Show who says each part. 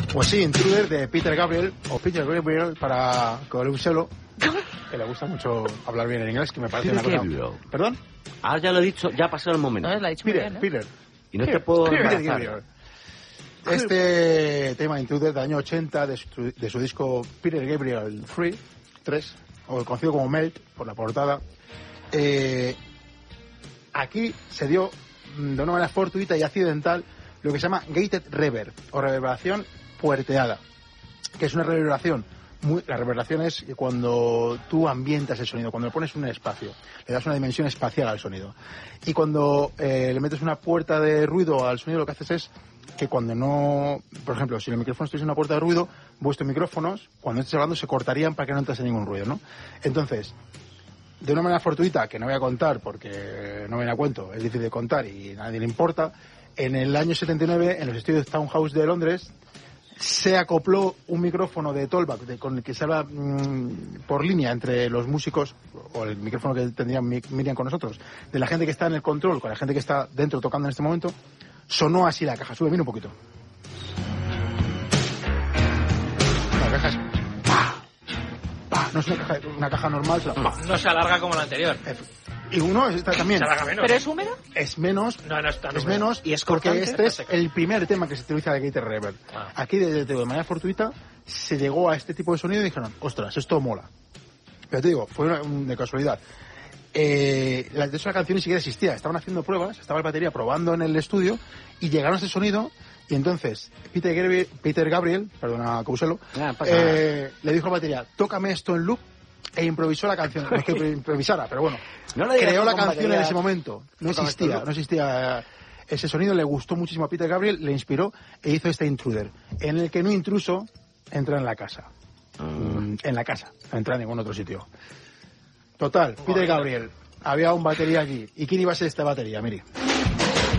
Speaker 1: Pues sí, Intruder de Peter Gabriel, o Peter Gabriel para Couselo, que le gusta mucho hablar bien en inglés, que me parece una cosa... ¿Perdón?
Speaker 2: Ahora ya lo he dicho, ya ha pasado el momento.
Speaker 3: No, lo ha dicho muy bien, ¿eh?
Speaker 1: Peter.
Speaker 2: Y no te puedo
Speaker 1: Peter
Speaker 2: embarazar.
Speaker 1: Gabriel. Este tema Intruder del año 80 de su disco Peter Gabriel 3, o conocido como Melt, por la portada. Aquí se dio de una manera fortuita y accidental lo que se llama gated reverb, o reverberación puerteada, que es una reverberación. La reverberación es cuando tú ambientas el sonido, cuando le pones un espacio, le das una dimensión espacial al sonido. Y cuando le metes una puerta de ruido al sonido, lo que haces es que cuando no... Por ejemplo, si el micrófono estuviese en una puerta de ruido, vuestros micrófonos, cuando estés hablando, se cortarían para que no entrase ningún ruido, ¿no? Entonces, de una manera fortuita, que no voy a contar porque no viene a cuento, es difícil de contar y a nadie le importa, en el año 79, en los estudios Townhouse de Londres, se acopló un micrófono de Tollback con el que se habla por línea entre los músicos, o el micrófono que tendría Miriam con nosotros, de la gente que está en el control con la gente que está dentro tocando en este momento. Sonó así la caja. Sube, mira un poquito. La caja es... ¡Pah! ¡Pah! No es una caja normal, sino... ¡Pah!
Speaker 4: No se alarga como la anterior.
Speaker 1: Y uno está también...
Speaker 4: Se alarga menos.
Speaker 3: ¿Pero es húmedo?
Speaker 1: Es menos.
Speaker 4: No es tan
Speaker 1: es
Speaker 4: húmedo.
Speaker 1: menos.
Speaker 4: ¿Y es
Speaker 1: porque
Speaker 4: cortante?
Speaker 1: este es el primer tema que se utiliza de Gated Reverb. Aquí, de manera fortuita, se llegó a este tipo de sonido y dijeron, ostras, esto mola. Pero te digo, fue de casualidad. De hecho, la canción ni siquiera existía. Estaban haciendo pruebas, estaba el batería probando en el estudio y llegaron a este sonido. Y entonces Peter Gabriel, perdona, Couselo, le dijo a la batería, tócame esto en loop, e improvisó la canción. No es que improvisara, pero bueno, creó la canción en ese momento. No existía ese sonido. Le gustó muchísimo a Peter Gabriel, le inspiró e hizo este Intruder, en el que no intruso entra en la casa. En la casa, no entra en ningún otro sitio. Total, Peter Gabriel, había un batería allí. ¿Y quién iba a ser esta batería? Mire.